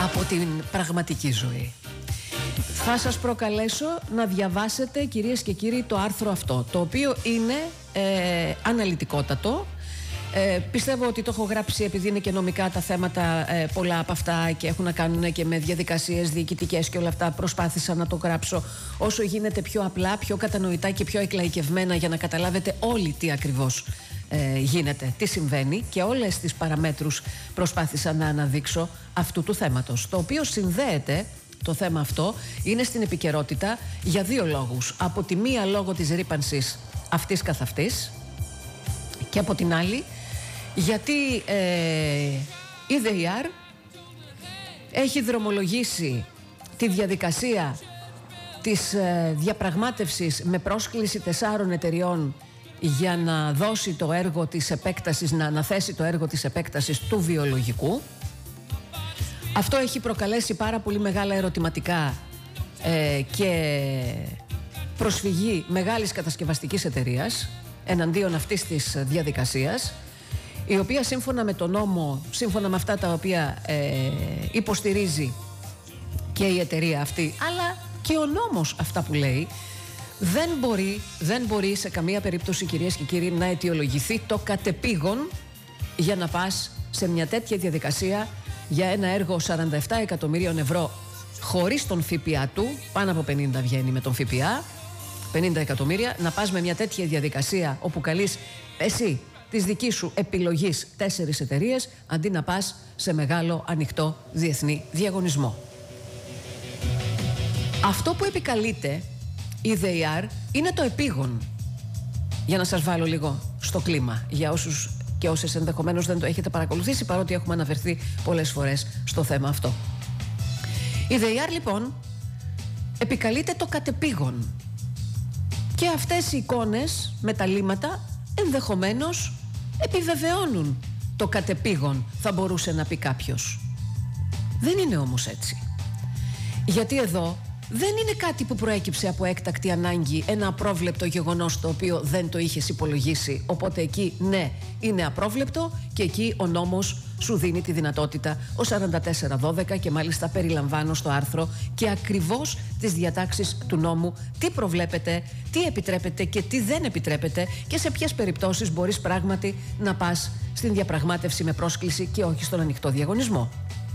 από την πραγματική ζωή. Θα σας προκαλέσω να διαβάσετε, κυρίες και κύριοι, το άρθρο αυτό, το οποίο είναι αναλυτικότατο. Πιστεύω ότι το έχω γράψει επειδή είναι και νομικά τα θέματα, πολλά από αυτά, και έχουν να κάνουν και με διαδικασίες διοικητικές και όλα αυτά. Προσπάθησα να το γράψω όσο γίνεται πιο απλά, πιο κατανοητά και πιο εκλαϊκευμένα, για να καταλάβετε όλοι τι ακριβώς γίνεται, τι συμβαίνει, και όλες τις παραμέτρους προσπάθησα να αναδείξω αυτού του θέματος, το οποίο συνδέεται, το θέμα αυτό είναι στην επικαιρότητα για δύο λόγους. Από τη μία, λόγω της ρύπανσης αυτής καθ' αυτής, και από την άλλη γιατί η ΔΕΙΑΡ έχει δρομολογήσει τη διαδικασία της διαπραγμάτευσης με πρόσκληση 4 εταιριών για να δώσει το έργο της επέκτασης, να αναθέσει το έργο της επέκτασης του βιολογικού. Αυτό έχει προκαλέσει πάρα πολύ μεγάλα ερωτηματικά και προσφυγή μεγάλης κατασκευαστικής εταιρείας εναντίον αυτής της διαδικασίας, η οποία σύμφωνα με τον νόμο, σύμφωνα με αυτά τα οποία υποστηρίζει και η εταιρεία αυτή, αλλά και ο νόμος αυτά που λέει, δεν μπορεί σε καμία περίπτωση, κυρίες και κύριοι, να αιτιολογηθεί το κατεπήγον για να πας σε μια τέτοια διαδικασία για ένα έργο 47 εκατομμυρίων ευρώ χωρίς τον ΦΠΑ του, πάνω από 50 βγαίνει με τον ΦΠΑ, 50 εκατομμύρια, να πας με μια τέτοια διαδικασία όπου καλείς εσύ της δικής σου επιλογής 4 εταιρείες, αντί να πας σε μεγάλο ανοιχτό διεθνή διαγωνισμό. Αυτό που επικαλείται η ΔΕΙΑΡ είναι το επίγον. Για να σας βάλω λίγο στο κλίμα, για όσους και όσες ενδεχομένως δεν το έχετε παρακολουθήσει, παρότι έχουμε αναφερθεί πολλές φορές στο θέμα αυτό. Η ΔΕΙΑΡ λοιπόν επικαλείται το κατεπήγον. Και αυτές οι εικόνες με τα λίματα ενδεχομένως επιβεβαιώνουν το κατεπήγον, θα μπορούσε να πει κάποιος. Δεν είναι όμως έτσι. Γιατί εδώ δεν είναι κάτι που προέκυψε από έκτακτη ανάγκη, ένα απρόβλεπτο γεγονός το οποίο δεν το είχες υπολογίσει. Οπότε εκεί ναι, είναι απρόβλεπτο, και εκεί ο νόμος σου δίνει τη δυνατότητα, ο 4412, και μάλιστα περιλαμβάνω στο άρθρο και ακριβώς τις διατάξεις του νόμου, τι προβλέπεται, τι επιτρέπεται και τι δεν επιτρέπεται, και σε ποιες περιπτώσεις μπορείς πράγματι να πας στην διαπραγμάτευση με πρόσκληση και όχι στον ανοιχτό διαγωνισμό.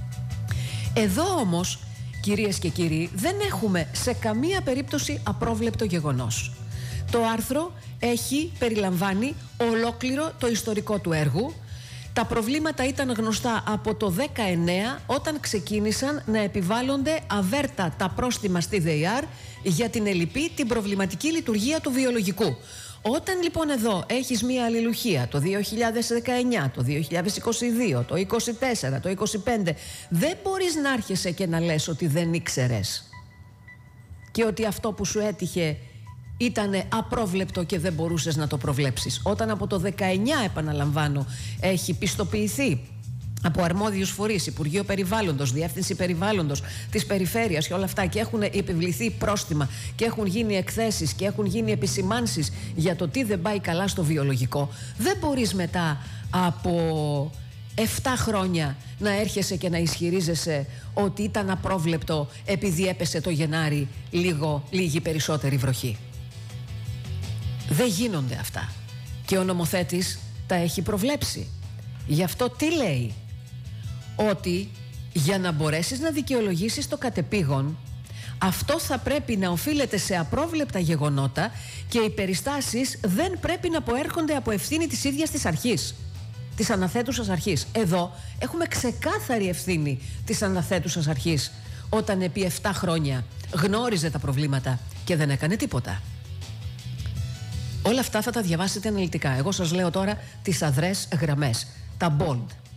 Εδώ όμως, κυρίες και κύριοι, δεν έχουμε σε καμία περίπτωση απρόβλεπτο γεγονός. Το άρθρο περιλαμβάνει ολόκληρο το ιστορικό του έργου. Τα προβλήματα ήταν γνωστά από το 19, όταν ξεκίνησαν να επιβάλλονται αβέρτα τα πρόστιμα στη ΔΕΙΑΡ για την ελλειπή, την προβληματική λειτουργία του βιολογικού. Όταν λοιπόν εδώ έχεις μία αλληλουχία το 2019, το 2022, το 2024, το 2025, δεν μπορείς να άρχεσαι και να λες ότι δεν ήξερες και ότι αυτό που σου έτυχε ήταν απρόβλεπτο και δεν μπορούσες να το προβλέψεις. Όταν από το 19, επαναλαμβάνω, έχει πιστοποιηθεί από αρμόδιους φορείς, Υπουργείο Περιβάλλοντος, Διεύθυνση Περιβάλλοντος της Περιφέρειας και όλα αυτά, και έχουν επιβληθεί πρόστιμα και έχουν γίνει εκθέσεις και έχουν γίνει επισημάνσεις για το τι δεν πάει καλά στο βιολογικό, δεν μπορείς μετά από 7 χρόνια να έρχεσαι και να ισχυρίζεσαι ότι ήταν απρόβλεπτο επειδή έπεσε το Γενάρη λίγη περισσότερη βροχή. Δεν γίνονται αυτά. Και ο νομοθέτης τα έχει προβλέψει. Γι' αυτό τι λέει? Ότι για να μπορέσεις να δικαιολογήσεις το κατεπήγον, αυτό θα πρέπει να οφείλεται σε απρόβλεπτα γεγονότα και οι περιστάσεις δεν πρέπει να προέρχονται από ευθύνη της ίδιας της αρχής, της αναθέτουσας αρχής. Εδώ έχουμε ξεκάθαρη ευθύνη της αναθέτουσας αρχής, όταν επί 7 χρόνια γνώριζε τα προβλήματα και δεν έκανε τίποτα. Όλα αυτά θα τα διαβάσετε αναλυτικά. Εγώ σας λέω τώρα τις αδρές γραμμές, τα bold.